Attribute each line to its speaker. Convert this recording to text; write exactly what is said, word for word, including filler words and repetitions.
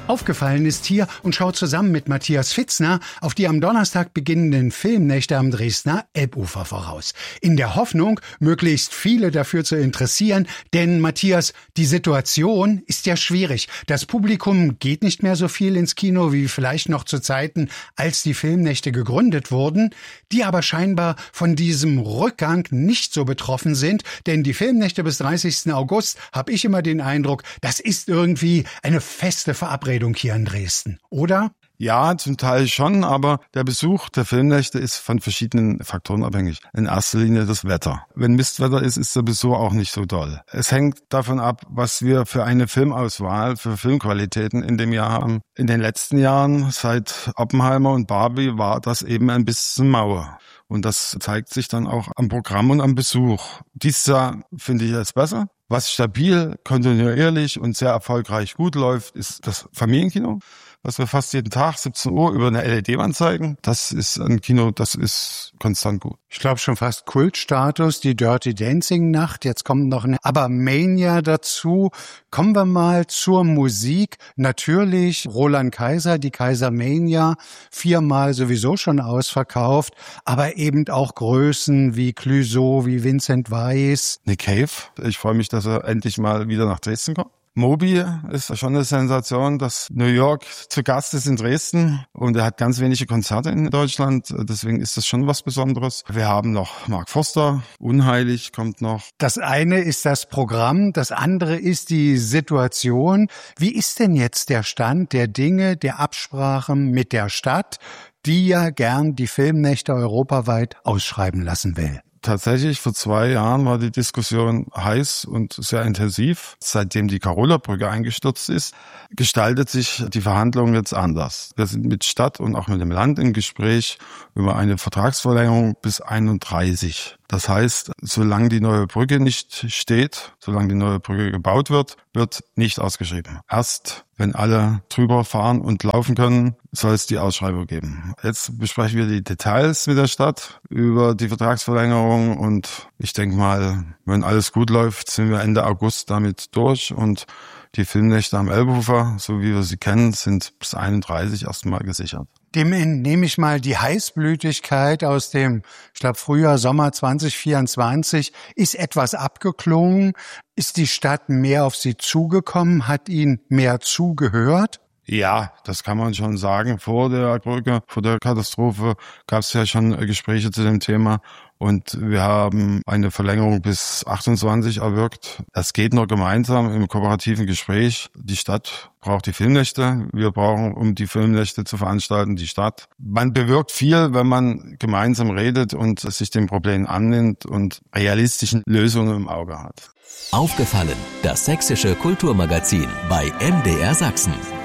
Speaker 1: Aufgefallen ist hier und schaut zusammen mit Matthias Pfitzner auf die am Donnerstag beginnenden Filmnächte am Dresdner Elbufer voraus. In der Hoffnung, möglichst viele dafür zu interessieren, denn Matthias, die Situation ist ja schwierig. Das Publikum geht nicht mehr so viel ins Kino wie vielleicht noch zu Zeiten, als die Filmnächte gegründet wurden, die aber scheinbar von diesem Rückgang nicht so betroffen sind, denn die Filmnächte bis dreißigsten August, habe ich immer den Eindruck, das ist irgendwie eine feste Verabredung hier in Dresden, oder?
Speaker 2: Ja, zum Teil schon, aber der Besuch der Filmnächte ist von verschiedenen Faktoren abhängig. In erster Linie das Wetter. Wenn Mistwetter ist, ist der Besuch auch nicht so doll. Es hängt davon ab, was wir für eine Filmauswahl, für Filmqualitäten in dem Jahr haben. In den letzten Jahren, seit Oppenheimer und Barbie, war das eben ein bisschen mau. Und das zeigt sich dann auch am Programm und am Besuch. Dieses Jahr finde ich es besser. Was stabil, kontinuierlich und sehr erfolgreich gut läuft, ist das Familienkino, was wir fast jeden Tag siebzehn Uhr über eine L E D-Wand zeigen. Das ist ein Kino, das ist konstant gut.
Speaker 1: Ich glaube schon fast Kultstatus, die Dirty Dancing Nacht. Jetzt kommt noch eine Abermania dazu. Kommen wir mal zur Musik. Natürlich Roland Kaiser, die Kaisermania, viermal sowieso schon ausverkauft, aber eben auch Größen wie Clouseau, wie Vincent Weiss.
Speaker 2: Nick Cave, ich freue mich, dass er endlich mal wieder nach Dresden kommt. Moby ist schon eine Sensation, dass New York zu Gast ist in Dresden und er hat ganz wenige Konzerte in Deutschland, deswegen ist das schon was Besonderes. Wir haben noch Mark Forster, Unheilig kommt noch.
Speaker 1: Das eine ist das Programm, das andere ist die Situation. Wie ist denn jetzt der Stand der Dinge, der Absprachen mit der Stadt, die ja gern die Filmnächte europaweit ausschreiben lassen will?
Speaker 2: Tatsächlich, vor zwei Jahren war die Diskussion heiß und sehr intensiv. Seitdem die Karola-Brücke eingestürzt ist, gestaltet sich die Verhandlung jetzt anders. Wir sind mit Stadt und auch mit dem Land im Gespräch über eine Vertragsverlängerung bis einunddreißig. Das heißt, solange die neue Brücke nicht steht, solange die neue Brücke gebaut wird, wird nicht ausgeschrieben. Erst wenn alle drüber fahren und laufen können, soll es die Ausschreibung geben. Jetzt besprechen wir die Details mit der Stadt über die Vertragsverlängerung und ich denke mal, wenn alles gut läuft, sind wir Ende August damit durch und die Filmnächte am Elbufer, so wie wir sie kennen, sind bis einunddreißig erstmal gesichert.
Speaker 1: Dem entnehme ich mal die Heißblütigkeit aus dem, ich glaube, Frühjahr, Sommer zwanzig vierundzwanzig ist etwas abgeklungen. Ist die Stadt mehr auf Sie zugekommen? Hat Ihnen mehr zugehört?
Speaker 2: Ja, das kann man schon sagen. Vor der Brücke, vor der Katastrophe gab es ja schon Gespräche zu dem Thema und wir haben eine Verlängerung bis achtundzwanzig erwirkt. Das geht nur gemeinsam im kooperativen Gespräch. Die Stadt braucht die Filmnächte. Wir brauchen, um die Filmnächte zu veranstalten, die Stadt. Man bewirkt viel, wenn man gemeinsam redet und sich den Problemen annimmt und realistischen Lösungen im Auge hat.
Speaker 3: Aufgefallen, das sächsische Kulturmagazin bei M D R Sachsen.